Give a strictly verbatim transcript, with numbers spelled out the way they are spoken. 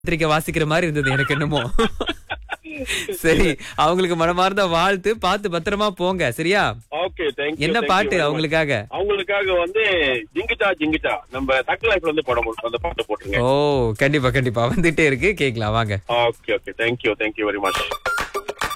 பத்திரிக்கை வாசிக்கிற மாதிரி இருந்தது எனக்கு என்னமோ. சரி, அவங்களுக்கு மனமார்ந்த வாழ்த்து. பார்த்து பத்திரமா போங்க. சரியா? Okay, thank you. என்ன பாட்டு அவங்களுக்காக? அவங்களுக்காக வந்து ஜிங்கிட்டா ஜிங்கிட்டா நம்ம தக் லைஃப்ல இருந்து படம் அந்த பாட்டு போட்டுருங்க. ஓ, கண்டிப்பா கண்டிப்பா வந்துட்டே இருக்கு, கேக்கலாம் வாங்க. Okay okay, thank you thank you very much.